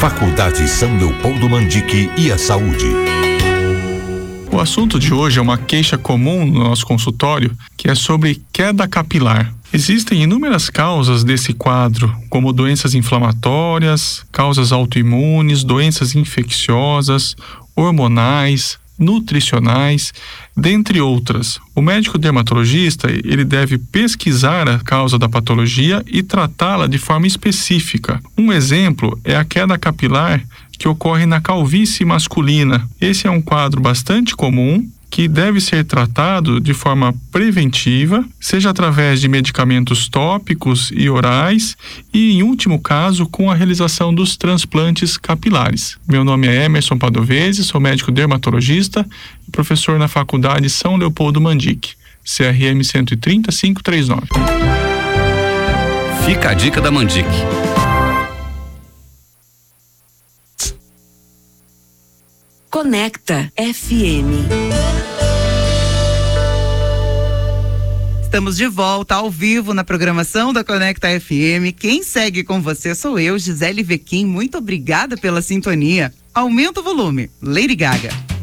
Faculdade São Leopoldo Mandique e a Saúde. O assunto de hoje é uma queixa comum no nosso consultório, que é sobre queda capilar. Existem inúmeras causas desse quadro, como doenças inflamatórias, causas autoimunes, doenças infecciosas, hormonais, nutricionais, dentre outras. O médico dermatologista, ele deve pesquisar a causa da patologia e tratá-la de forma específica. Um exemplo é a queda capilar que ocorre na calvície masculina. Esse é um quadro bastante comum que deve ser tratado de forma preventiva, seja através de medicamentos tópicos e orais e, em último caso, com a realização dos transplantes capilares. Meu nome é Emerson Padovese, sou médico dermatologista e professor na Faculdade São Leopoldo Mandique, CRM 130-539. Fica a dica da Mandique. Conecta FM. Estamos de volta ao vivo na programação da Conecta FM. Quem segue com você sou eu, Gisele Vequim. Muito obrigada pela sintonia. Aumenta o volume. Lady Gaga.